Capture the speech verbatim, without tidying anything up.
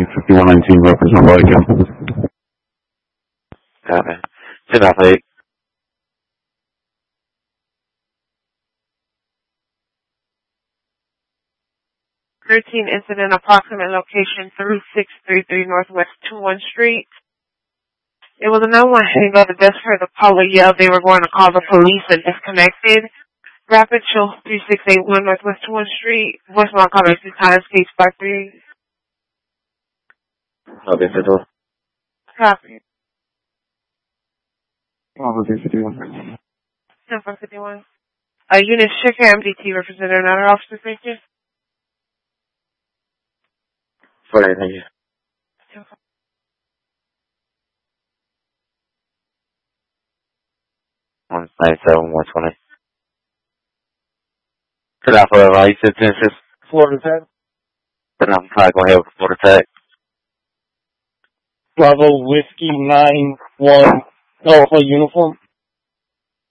fifty-one nineteen, represent White. Copy. Sit out, please. thirteen incident, approximate location three six three three Northwest twenty-first Street. It was a nine one hang up. The desk heard the caller yell they were going to call the police and disconnected. Rapid show three six eight one Northwest twenty-first Street. Voicemail caller two times, case five three. Copy, Fiddle. Copy. Officer fifty-one. Number fifty-one. Uh, unit check M D T representative, another officer, thank you. For that, thank you. one nine seven one twenty. Sit out for the right, sit in, sit. Florida Tech. Sit out, probably go ahead with Florida Tech. Bravo Whiskey nine one Alpha Uniform.